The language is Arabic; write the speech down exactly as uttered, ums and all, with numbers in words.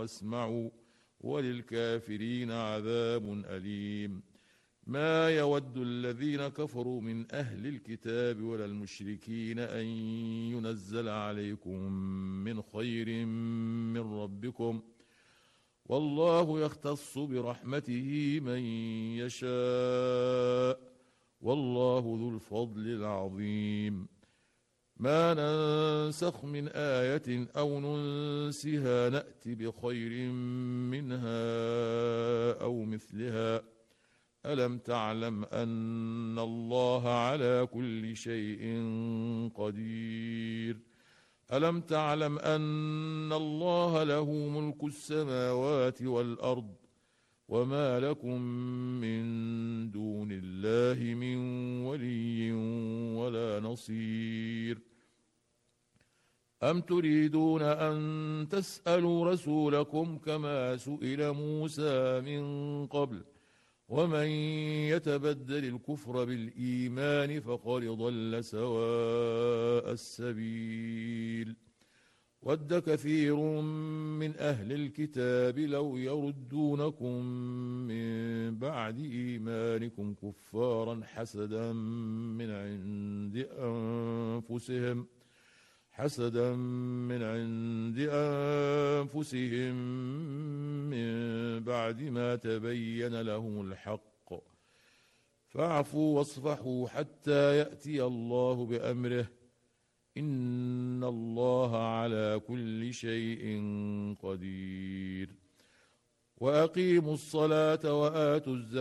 واسمعوا وللكافرين عذاب أليم. ما يود الذين كفروا من أهل الكتاب ولا المشركين أن ينزل عليكم من خير من ربكم، والله يختص برحمته من يشاء، والله ذو الفضل العظيم. ما ننسخ من آية أو ننسها نأت بخير منها أو مثلها، ألم تعلم أن الله على كل شيء قدير. ألم تعلم أن الله له ملك السماوات والأرض، وما لكم من دون الله من ولي ولا نصير. أم تريدون أن تسألوا رسولكم كما سئل موسى من قبل، ومن يتبدل الكفر بالإيمان فقد ضل سواء السبيل. ود كثير من أهل الكتاب لو يردونكم من بعد إيمانكم كفارا حسدا من عند أنفسهم حسدا من عند أنفسهم من بعد ما تبين لهم الحق، فاعفوا واصفحوا حتى يأتي الله بأمره، إن الله على كل شيء قدير. وأقيموا الصلاة وآتوا الزكاة